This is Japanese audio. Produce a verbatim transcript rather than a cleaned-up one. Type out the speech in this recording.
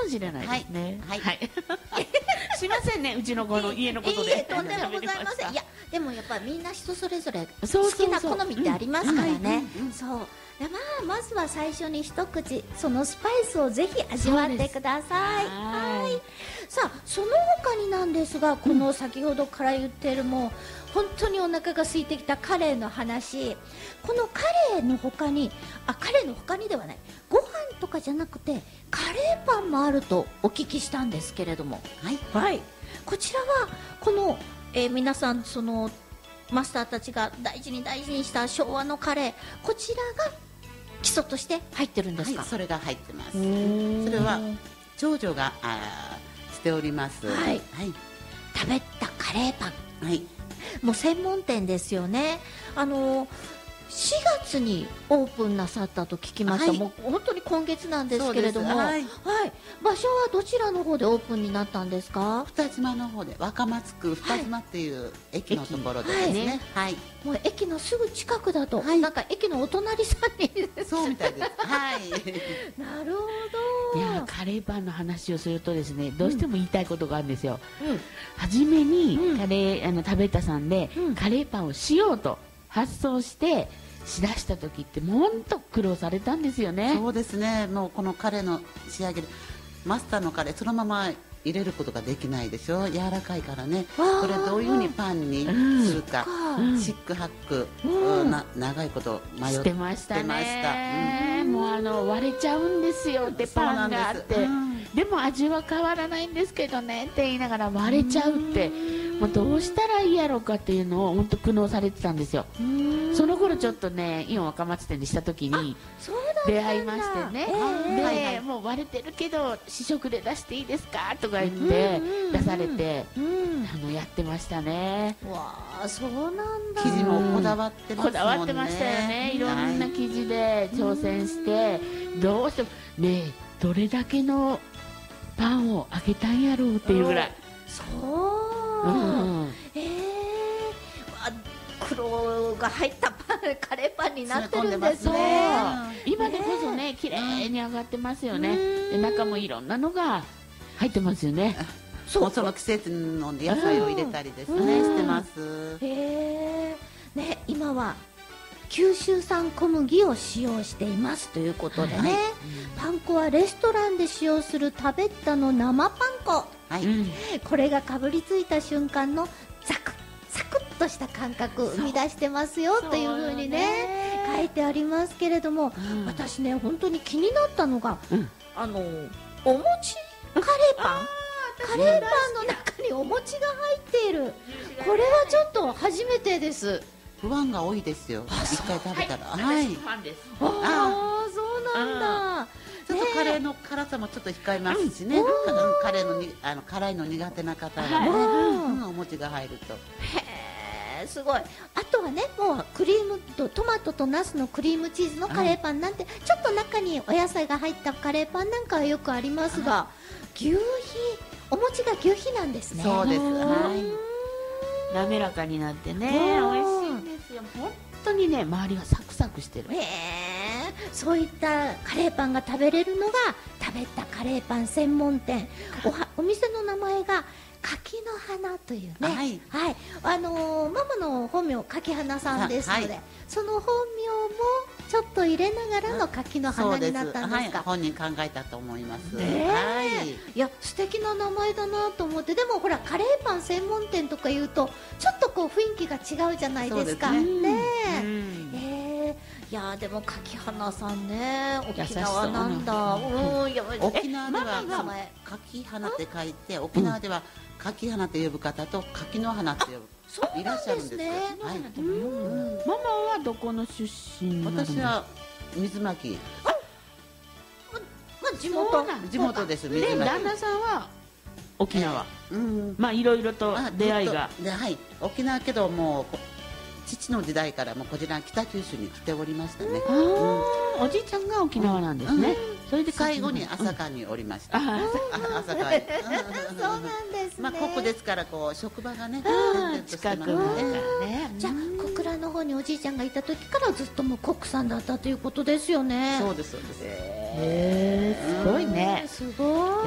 しれないですね。 はい。 はい。すいませんね、うちの子の家のことで。 いいえ、とんでもございません。いや、でもやっぱりみんな人それぞれ好そうそうそうきな好みってありますからねうんうん。 そう。でまあまずは最初に一口そのスパイスをぜひ味わってください。 はいはい。さあその他になんですが、この先ほどから言ってるもう本当にお腹が空いてきたカレーの話。このカレーの他に、あ、カレーの他にではない。ご飯とかじゃなくてカレーパンもあるとお聞きしたんですけれども。 はい。 はい。こちらはこの、えー皆さんそのマスターたちが大事に大事にした昭和のカレー、こちらが基礎として入ってるんですか？ はい、それが入ってます。そそれは長女があーしております。 はいはい。 食べたカレーパン、 はい。 もう専門店ですよね。あのしがつにオープンなさったと聞きました。 はいもう本当に今月なんですけれども、 そうですは、 はいい場所はどちらの方でオープンになったんですか？ 二島の方で若松区二島っていう駅のところでですね。はい。 もう駅のすぐ近くだと、 はいなんか駅のお隣さんにそうみたいです。はい。 なるほど。 いやカレーパンの話をするとですね、どうしても言いたいことがあるんですよ。 うん初めにうんカレー、あの食べたさんで、 うんカレーパンをしようと発想してしだした時ってもう本当苦労されたんですよね。 そうですね。もうこのカレーの仕上げるマスターのカレーそのまま入れることができないでしょ。柔らかいからね。 あーこれどういうふうにパンにするか。 うんシックハック、 うんな長いこと迷っしてましたしてましたね。もうあの割れちゃうんですよってパンがあって、 そうなんでも味は変わらないんですけどねって言いながら割れちゃうって、もうどうしたらいいやろうかっていうのを本当苦悩されてたんですよ。その頃ちょっとねイオン若松店でした時にそうだったんだ。 出会いましてね、 ええで、 はいはいもう割れてるけど試食で出していいですかとか言ってうんうんうん出されて、 うん。 あのやってましたね。 わあ、そうなんだ。 生地もこだわってますもんね。 こだわってましたよね。いろんな生地で挑戦して、どうしてもねえどれだけのパンを揚げたんやろうっていうぐらい。 そう。 うんええわ黒が入ったパンカレーパンになってるんですそうね。 今でこそね綺麗に上がってますよね。 うんで中もいろんなのが入ってますよね。 そうもうその季節の野菜を入れたりですね、 うんしてます。 へえ、ね、今は九州産小麦を使用していますということでね、 はいパン粉はレストランで使用する食べったの生パン粉、 はい。 うんこれがかぶりついた瞬間のザクッサクッとした感覚を生み出してますよというふうにね書いてありますけれども、 うん私ね本当に気になったのが、 うんあのお餅カレーパンカレーパンの中にお餅が入っている、これはちょっと初めてです。 不安が多いですよ。一回食べたら。 は、 はいい。 私ファンです。 ああ、そうなんだ。 ちょっとカレーの辛さもちょっと控えますしね。かカレーのにあの辛いの苦手な方がね、 はいうんお餅が入ると。 へえ、すごい。あとはね、もうクリームとトマトとナスのクリームチーズのカレーパンなんて、ちょっと中にお野菜が入ったカレーパンなんかはよくありますが、牛皮、お餅が牛皮なんですね。 そうです。 うんはい。 滑らかになってね、 うん美味しいんですよ。本当にね、周りがサクサクしてる。 へえ、そういったカレーパンが食べれるのが食べたカレーパン専門店。おはお店の名前が柿の花というね、 はいはい、あのーママの本名柿花さんですので、 はいその本名もちょっと入れながらの柿のそうです。 花になったんですか。 はい。本人考えたと思います。 ねえはい。 いや素敵な名前だなと思って、でもほらカレーパン専門店とか言うとちょっとこう雰囲気が違うじゃないですか。 そうですねえ、 うんえー、いやーでも柿花さんね、沖優しそう縄ななんだ。うん、いや沖縄ではえママがその柿花って書いて、沖縄では柿花って呼ぶ方と柿の花って呼ぶそういらっしゃるんですよ。 なんですねはい。 うんママはどこの出身になるんですか？ 私は水巻まあ、地元そうなん地元です。水で、 巻。 旦那さんは沖縄。 うん。 まあいろいろとあ出会いが。 ずっとではい。沖縄けどもうこ父の時代からもうこちら北九州に来ておりましたね。 あーおじいちゃんが沖縄なんですね。それで最後に朝朝霞におりました。 ああ朝霞に。 そうなんですね。 まあここですからこう職場がねあ点々として近くますねだからね。 じゃあ小倉の方におじいちゃんがいた時からずっともうコックさんだったということですよね。 そうですそうです。 へーすごいね。 すごい。